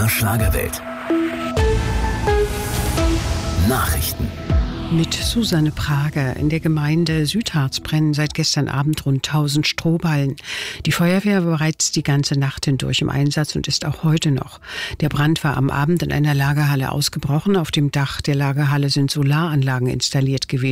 BR Schlagerwelt. Nachrichten. Mit Susanne Prager. In der Gemeinde Südharz brennen seit gestern Abend rund 1000 Strohballen. Die Feuerwehr war bereits die ganze Nacht hindurch im Einsatz und ist auch heute noch. Der Brand war am Abend in einer Lagerhalle ausgebrochen. Auf dem Dach der Lagerhalle sind Solaranlagen installiert gewesen.